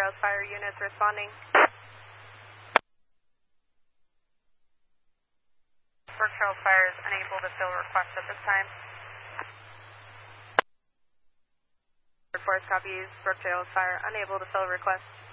Trails Fire units responding. Brook Trails Fire is unable to fill request at this time. Force copies, Brook Trails Fire unable to fill request.